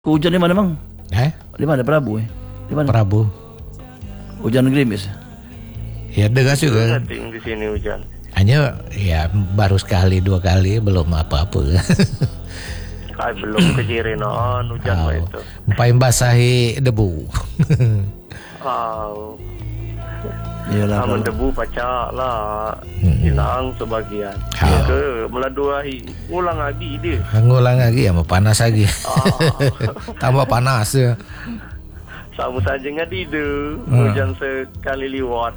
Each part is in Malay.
Hujan di mana bang? Di mana Prabu? Di mana? Prabu. Hujan gerimis. Ya deras juga. Di sini hujan. Hanya ya baru sekali 2 kali belum apa-apa. Belum kejirin hujan itu. Paling basahi debu. Iyalah Amun debu pacak lah. Hilang sebagian. Ke meladuahi. Ulang lagi dia. Ngulang lagi ya, mau panas lagi. Tambah panas ya. Sama saja ngadi tu. Hujan sekali liwat.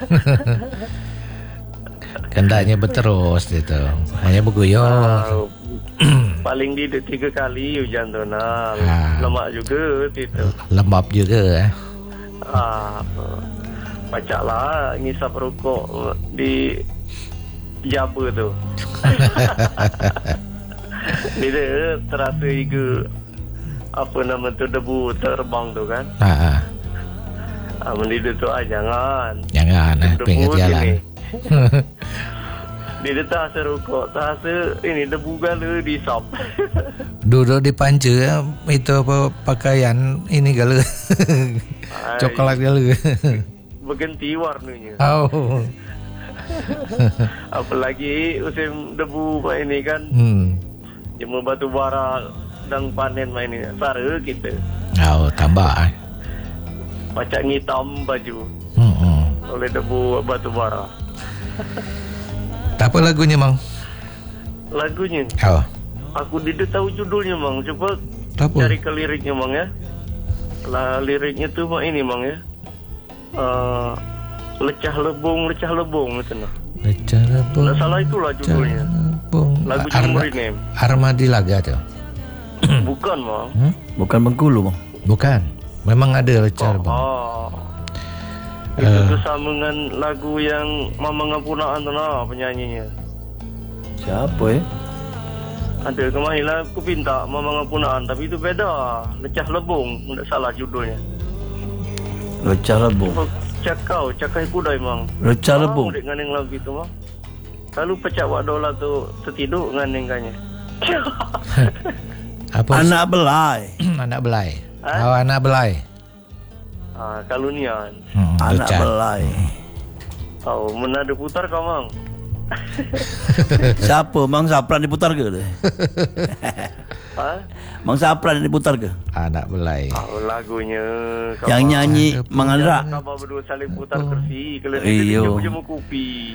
Kendaknya berterus gitu. Hanya beguyur. Paling di 3 kali hujan tu nah. Lemak juga itu. Lembab juga. Pacak lah ngisap rokok di Jaba tu. Dia terasa juga apa nama tu debu terbang tu kan. Mendidik tu jangan Pinggir jalan. Dia terasa rokok, terasa ini debu gala disap. Duduk di panca itu apa pakaian ini gala. Coklat gala. Berganti warnanya. Apalagi musim debu main ini kan. Jemur batu bara dan panen main ini. Sara kita. Tambah. Pacak ngitam baju. Oleh debu batu bara. Tak apa lagunya mang? Lagunya? Aku tidak tahu judulnya mang. Coba cari ke liriknya mang ya. Liriknya tu mak ini mang ya. Lecah lebong itu nah. Lecah lebong. Tak salah itulah judulnya. Lagu Jemur ini. Armadi Laga tu. Bukan mang. Bukan Bengkulu bang. Bukan. Memang ada lecah lebong. Itu sama dengan lagu yang Mama Ngapunaan tu nah penyanyinya. Siapa Ada kemarin lah aku pinta Mama Ngapunaan, tapi itu beda. Lecah lebong, tidak salah judulnya. Lecah lebong. Cakai kudai mang. Lecah lebong. Dek nganeng lagu itu mang. Kalau pecah wak dola tu tertidur nganeng kanya. Apa? Anak belai. Anak belai. Anak belai. Kalau nian. Anak belai. Mana ada putar kau mang? Siapa? Mang Sapran diputar ke? Mang Sapran diputar ke? Anak belai. Lagunya yang nyanyi Mang Andra. Kau berdua saling putar kursi. Kalau dia jemur kopi.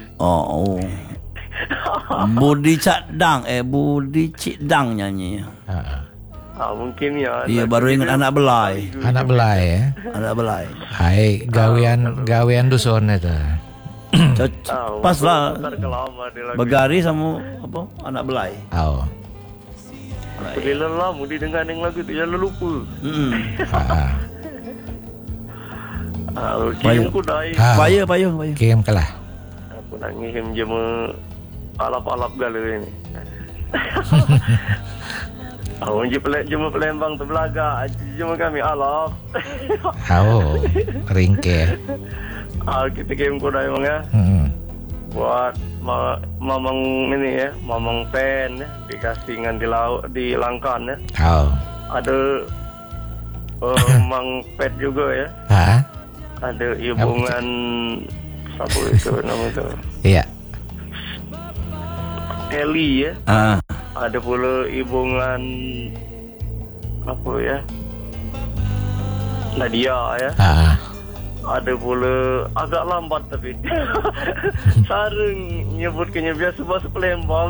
Budi Cikdang nyanyi. Mungkin ya. Iya baru ingat anak belai. Anak belai ya. Anak belai. Hai gawean dusun itu. Pas lah. Begari sama apa? Anak belai. Bila lah mudi dengan yang lagu tu jangan lupa. Kirim kudai. Payah. Kirim kalah. Aku nak ngirim jema alap-alap gala ini. Jema Palembang tu belagak. Jema kami alap. Ringkir. Kita kirim kudai bang ya. Buat mamang ini ya, mamang pen ya, dikasih dengan di Langkan ya. Ada mang pet juga ya. Ada hubungan siapa itu nama itu? Iya. Eli ya. Ada pula hubungan apa ya? Nadia ya. Ada pula agak lambat tapi sarung nyebutkannya biasa bahasa Palembang.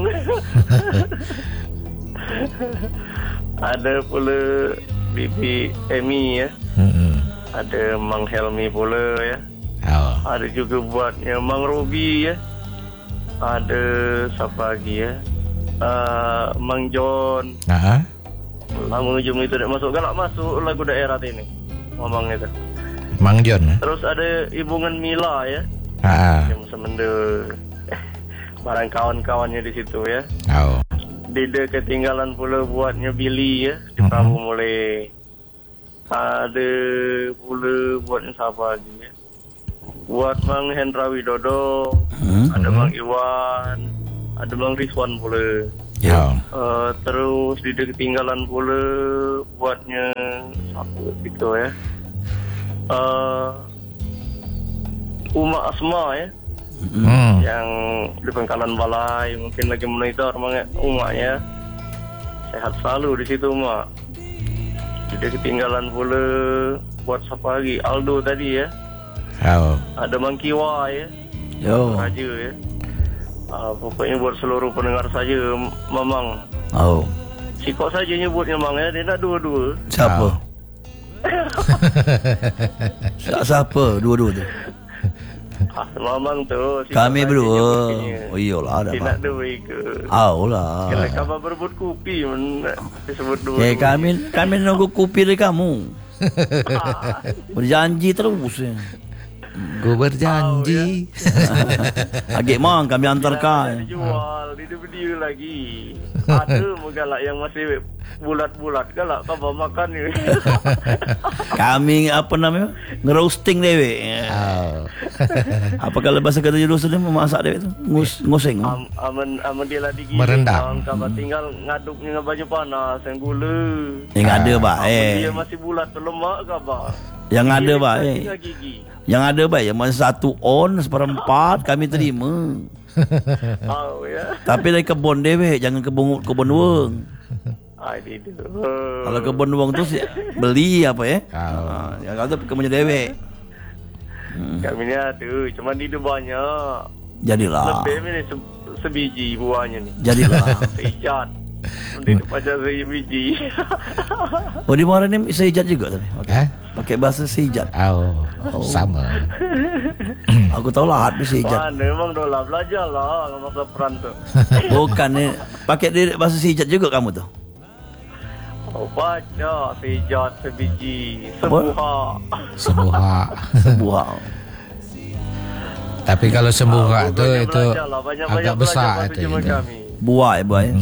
Ada pula Bibi Emi ya. Ada Mang Helmi pula ya. Ada juga buatnya Mang Robi ya. Ada siapa lagi ya? Mang John. Lama ujung itu tak masuk. Galak masuk lagu daerah ini. Ngomong itu. Mang John. Terus ada hubungan Mila ya. Yang semenda. Barang kawan-kawannya di situ ya. Dia ketinggalan pula buatnya Billy ya. Di Prabu mulai. Ada pula buatnya siapa lagi ya. Buat Mang Hendra Widodo. Ada Mang Iwan. Ada Bang Rizwan pula. Ya. Terus dia ketinggalan pula buatnya siapa gitu ya. Uma Asma ya. Yang di pangkalan balai mungkin lagi monitor umaknya. Sehat selalu di situ Mak. Dia ketinggalan pula buat siapa lagi? Aldo tadi ya. Ada Mangkiwa ya. Raja ya. Pokoknya buat seluruh pendengar saja Mamang. Sikok saja nyebutnya Mang ya. Dia nak dua-dua. Siapa? Siapa dua-dua tu? Mamang tu. Kami berdua. Oh iyalah ada. Dia nak dua ke? Lah. Kalau kabar berebut kopi disebut dua. Kami nunggu kopi dari kamu. Berjanji terus. Gue berjanji. Agak mang kami antarkan. Dijual, dia lagi. Ada galak yang masih bulat-bulat galak kabar makan ni. Kami apa namanya? Ngeroasting dewe. Apa kalau bahasa kata judul sudah memasak dewe tu? Ngoseng. Aman dia lah digigit. Merendam. Kabar tinggal ngaduknya dengan baju panas yang gula. Yang ada Dia masih bulat tu lemak kabar. Yang ada Yang ada baik yang masa 1 on seperempat kami terima. Ya. Tapi dari kebun dewe, jangan kebun wong. Kalau kebun wong tu beli apa ya? Yang kata kebunnya dewe. Kami ni ada, cuma dia banyak. Jadilah. Lebih ni sebiji buahnya ni. Jadilah. Sejat. Dia macam sebiji. Oh di mana ni sejat juga tadi? Okay. Pakai bahasa sejat. Sama. Aku tahu lah hati sejat. Mana memang dah belajar lah masa peran tu. Bukan ni pakai bahasa sejat juga kamu tu. Baca sejat sebiji sebuah. Tapi kalau sembuha tu itu agak besar tu. Buah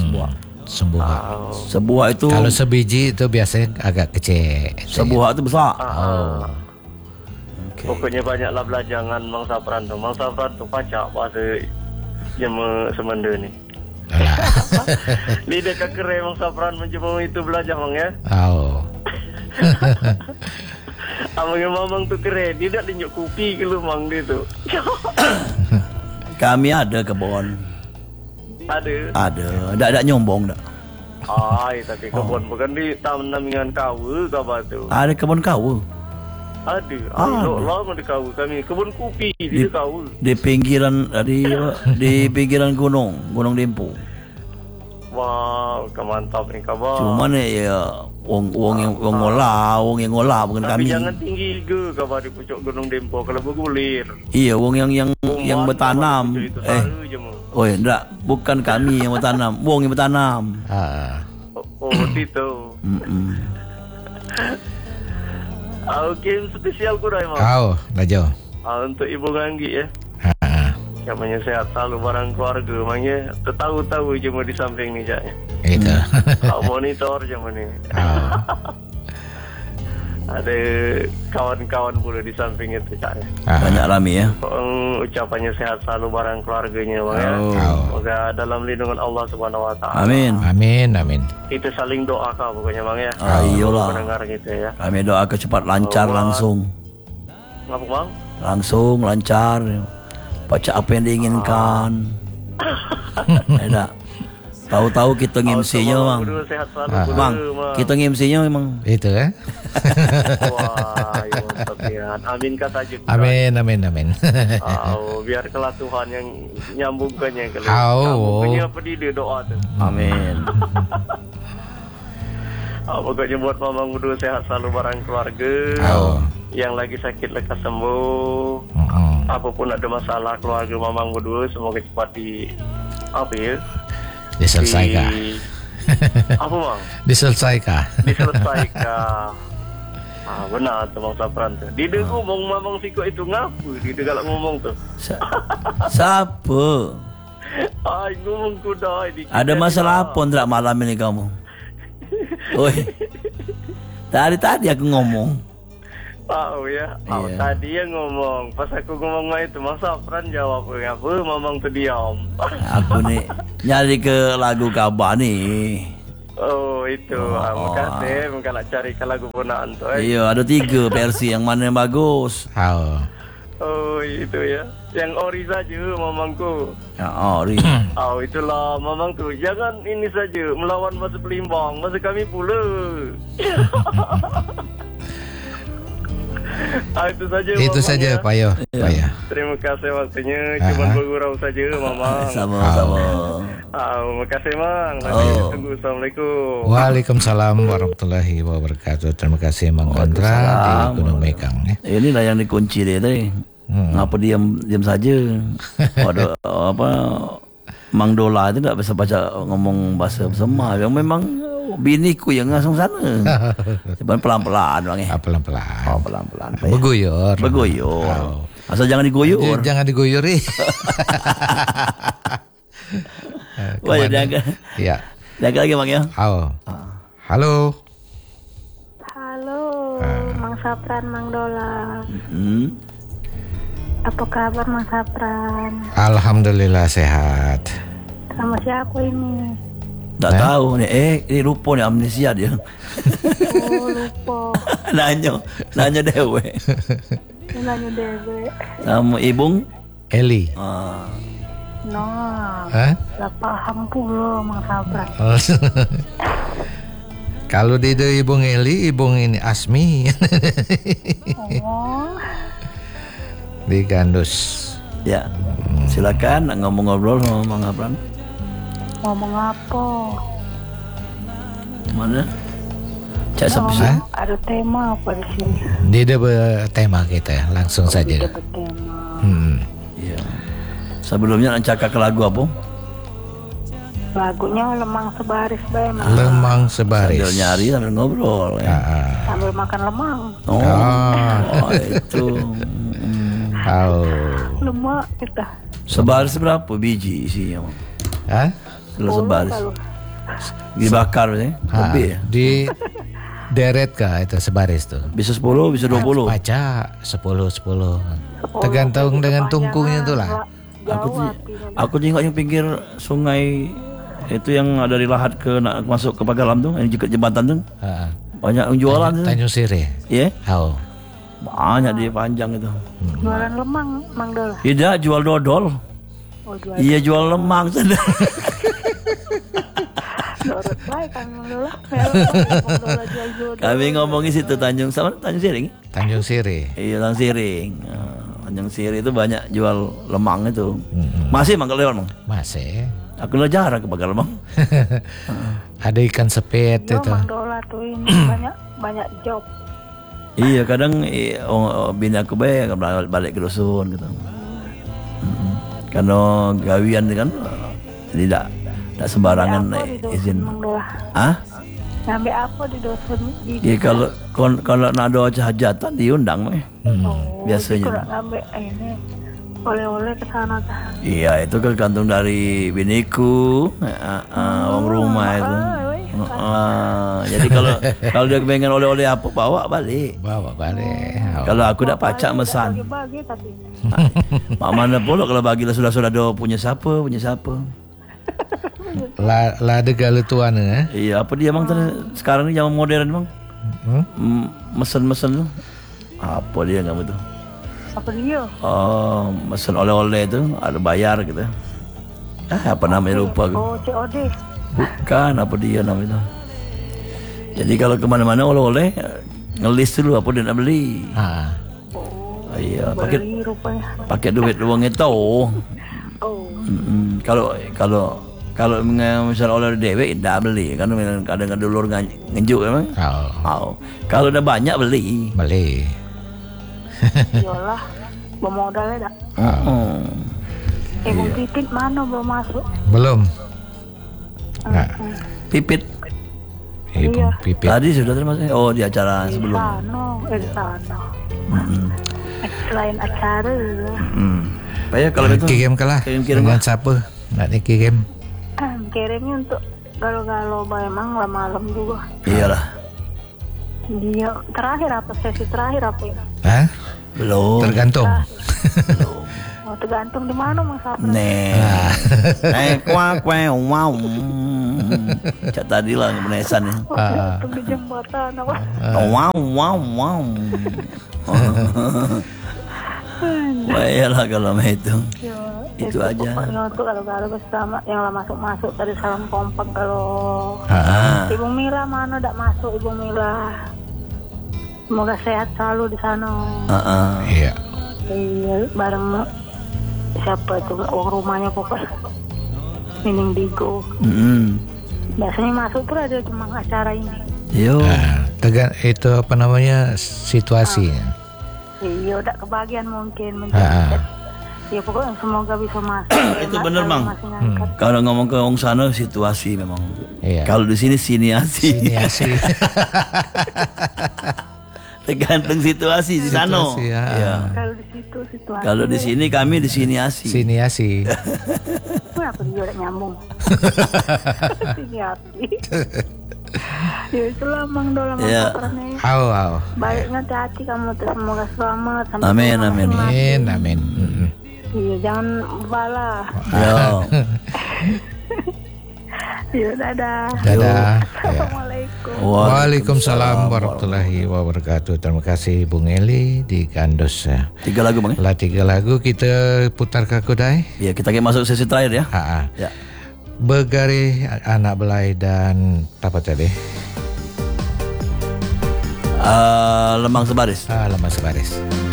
Sebuah itu kalau sebiji itu biasanya agak kecil. Sebuah itu besar. Okay. Pokoknya banyaklah belajar dengan Mang Safran tu. Mang Safran tu pacak bahasa Jema Semenda ni. Lidah kekere Mang Safran mencoba itu belajar Mang ya. Abang tu keren. Dia tak tunjuk kopi ke lu Mang dia tu. Kami ada kebun. Ada. Tak nyombong tak. Tapi kebun bukan di tanam dengan kawa kabar tu. Ada kebun kawa. Ada. Lama di kawa kami. Kebun kopi di kawa. Di pinggiran di pinggiran Gunung Dempo. Wow, mantap ni kabar. Cuma ni ya wong yang ngolah bukan tapi kami. Tapi jangan tinggi ke kabar di pucuk Gunung Dempo kalau bergulir. Iya, wong yang bertanam. Oh ya, enggak, bukan kami yang bertanam, wong yang bertanam. Itu. Game spesial kurai Mau. Laju. Untuk Ibu Nganggi ya. Yang punya sehat selalu barang keluarga maknya tahu je mau di samping ni Cak. Itu. Monitor je mau ni. Ada kawan-kawan pula di samping itu Cak. Banyak rami ya. Ucapannya sehat selalu barang keluarganya Bang ya. Semoga dalam lindungan Allah Subhanahu wa taala. Amin. Kita saling doa pokoknya Bang ya. Iyalah. Pendengar kita ya. Kami doa cepat lancar langsung. Ngapa Bang? Langsung lancar. Baca apa yang diinginkan. Ada. Tahu-tahu kita nge-MC-nya Bang. Bang, kita nge-MC-nya memang. Itu Wah, ya mantap ya. Amin kata aja. Amin. Biar kelak Tuhan yang nyambungkannya kalau. Nyambungkannya apa dia doa tu. Amin. Pokoknya buat Mamang Udu sehat selalu barang keluarga. Yang lagi sakit lekas sembuh. Apapun ada masalah keluarga Mamang Udu semoga cepat diselesaikan. Apa Bang? Diselesaikan. Benar tu Bang Safran tu. Dia ngomong Mamang Sikok itu ngapa? Dia galak ngomong tu. Siapa? Ngomong kuda. Ada masalah apa tak malam ini kamu? Oi. Tadi aku ngomong. Tahu ya. Oh, Iya. tadi yang ngomong. Pas aku ngomong itu, Mang Sapran jawab apa? Mamang tuh diam. Aku nih nyari ke lagu Kaba nih. Oh itu, makasih. Mungkin nak cari ke lagu ponaan tuh. Iya, ada 3 versi, yang mana yang bagus. Oh itu ya. Yang ori saja mamangku. Ya, Ori. Oh itulah mamang tuh. Jangan ini saja melawan masa Pelimbang, masa kami pula. Itu saja. Itu Mamang, saja ya. Pak Yo. Pak Yo. Terima kasih waktunya. Cuma bergurau saja mamang. Sama-sama. Makasih Mang. Nanti tunggu. Assalamualaikum. Waalaikumsalam warahmatullahi wabarakatuh. Terima kasih Mang Kondra di Gunung Mekang ya. Inilah yang dikunci dia tadi. Ngapa diam saja? Waduh, apa Mang Dola itu tak bisa baca ngomong bahasa Semar. Yang memang biniku yang ngasong sana. Cuman pelan-pelan Bang ya. Pelan-pelan. Oh, pelan-pelan. Beguyur. Asal jangan diguyur. Jangan diguyuri. Wah, ya jaga. Iya. Jaga lagi Bang ya. Halo. Halo, Mang Sapran, Mang Dola. Apa kabar Mang Sapran? Alhamdulillah sehat. Sama siapa ini? Tak tahu nih. Ini lupa nih, amnesia dia. Oh, lupa. Nanya dewe. Nanya Dewe. Nama Ibung Eli. Nah, Hah? gak paham pula Mang Sapran. Kalau di Ibung Eli, Ibung ini Asmi. Oh, Di Gandus. Ya, silakan nak ngobrol sama Mang Sapran. ngomong apa? Mana? Cak sepi. Ada tema apa di sini? Dia ada tema kita, langsung saja. Ada tema. Iya. Sebelumnya nak cakap ke lagu apa? Lagunya Lemang Sebaris Bay, Mang. Lemang Sebaris. Sambil nyari sambil ngobrol ya. Sambil makan lemang. Oh, itu. Lemak kita. Sebaris berapa biji isinya? Hah? Kalau sebaris. Dibakar sih. Lebih ya? Di deret kah itu sebaris tuh? Bisa 10, bisa 20. Baca 10. Tergantung dengan tungkunya itulah. Aku tengoknya pinggir sungai itu yang dari Lahat ke nak masuk ke Pagalam tuh, yang dekat jembatan tuh. Banyak yang jualan tuh. Tanjung Sirih. Iya? Banyak di panjang itu. Jualan lemang, Mang Dola. Tidak, jual dodol. Oh, jual. Iya, jual lemang sana. Dorot baik kan Mang Dola. Mang Dola jual. Kami ngomongin situ Tanjung Siring. Tanjung Sirih. Iya, Tanjung Siring. Tanjung Sirih itu banyak jual lemang itu. Masih Mang kalau lewat Mang? Masih. Aku udah jarang ke Pagalam Mang. Ada ikan sepet itu. Mang Dola tuh ini banyak job. Iya, kadang bini aku baik balik ke dusun gitu. Karena gawian kan tidak sembarangan izin. Sampai apa di dusun? Iya, kalau nak ada hajatan diundang biasanya. Kalau sampai ini oleh-oleh ke sana. Iya, itu tergantung dari biniku, orang rumah itu. Jadi kalau dia pengen oleh-oleh apa bawa balik. Kalau aku dak pacak mesan. Bagi tapi. Mak mana pula kalau bagilah sudah ada punya siapa. La ada galutuan ya. Iya, apa dia Mang sekarang ni zaman modern Mang? Mesen-mesen tu. Apa dia kamu tu? Apa dia? Oh, mesen oleh-oleh tu ada bayar gitu. Apa namanya lupa aku. Oh, COD. Bukan, apa dia namanya tu. Jadi kalau kemana-mana oleh-oleh ngelis dulu apa dia nak beli. Iya, pakai duit uang itu. Kalau misal oleh dewek tidak beli, kan kadang dulur ngejuk memang. Kalau udah banyak beli. Iyalah, bermodalnya dah. Ibung Pipit mana belum masuk? Belum. Pipit. Ibung Pipit. Tadi sudah termasuk. Oh, di acara sebelum. Di sana. Selain acara. Payah kalau itu. Kirim kalah. Kirim dengan siapa? Nak dikirim. Kirimnya untuk galau-galau emang malam juga. Iyalah. Dia terakhir apa sesi terakhir apa ya? Hah? Belum. Tergantung. Oh, tergantung di mana Mas Sapra. Wow. Cak tadi lah penesan ya. Oh, tergantung di jembatan apa? Wow. Baiklah kalau itu. Ya, Itu aja. Pokoknya untuk kalau bersama yang lah masuk dari salam kompak kalau Ibu Mila mana tak masuk Ibu Mila. Semoga sehat selalu di sana. Iya. Iya, bareng siapa itu rumahnya pokoknya Nining Bigo. Biasanya masuk tuh ada cuma acara ini. Yo. Itu apa namanya situasi. Iya, udah kebagian mungkin menjadi. Ya pokoknya semoga bisa masuk. Itu bener Bang. Kalau ngomong ke wong sana situasi memang. Iya. Kalau di sini siniasi. Tergantung situasi di sana. Ya. Kalau di situ situasi. Kalau di sini kami di siniasi. Kenapa dia udah nyambung? Siniasi. Ya itulah Mang Dola Ya. Baiknya hati-hati kamu tuh, semoga selamat. Amin. Iya, jangan bala. Yo. Iya, dadah. Assalamualaikum. Waalaikumsalam warahmatullahi wabarakatuh. Terima kasih Bung Eli di Gandos. 3 lagu Bang. 3 lagu kita putar ke Kudai. Ya, kita masuk sesi terakhir ya. Ya. Begari anak belai dan apa tadi? Lemang sebaris. Lemang sebaris.